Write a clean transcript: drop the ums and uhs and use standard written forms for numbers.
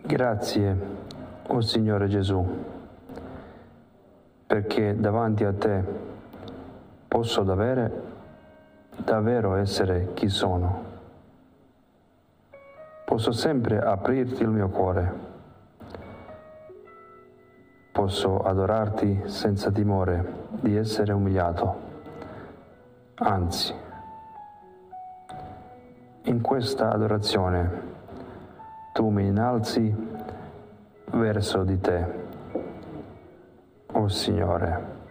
Grazie, o Signore Gesù, perché davanti a te posso davvero essere chi sono. Posso sempre aprirti il mio cuore. Posso adorarti senza timore di essere umiliato. Anzi, in questa adorazione tu mi innalzi verso di te, o Signore.